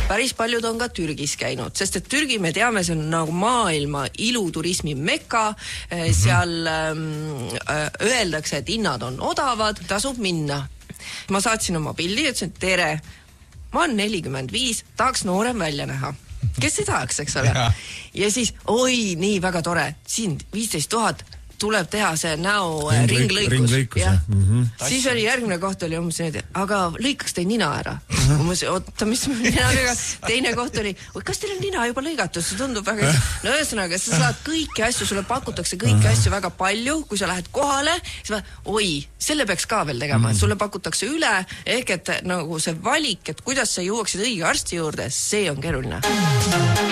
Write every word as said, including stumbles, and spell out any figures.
päris paljud on ka Türgis käinud, sest et Türgi, me teame, see on nagu maailma iluturismi mekka, seal ähm, öeldakse, et hinnad on odavad, tasub minna. Ma saatsin oma pildi ja ütlesin, tere, ma olen nelikümmend viis, tahaks noorem välja näha. Kes ei tahaks, eks ole? Ja, ja siis, oi, nii väga tore, siin viisteist tuhat tuleb teha see näo Ring, ringlõikus. ringlõikus ja. Mm-hmm. Siis oli järgmine koht oli umbes need, aga lõikaks teie nina ära. Umbes, oota, mis ninaga? Teine koht oli, kas teil on nina juba lõigatud? See tundub väga... No ühesõnaga, sa saad kõiki asju, sulle pakutakse kõiki asju väga palju, kui sa lähed kohale, siis va, oi, selle peaks ka veel tegema. Sulle pakutakse üle, ehk et nagu see valik, et kuidas sa jõuaksid õige arsti juurde, see on keeruline.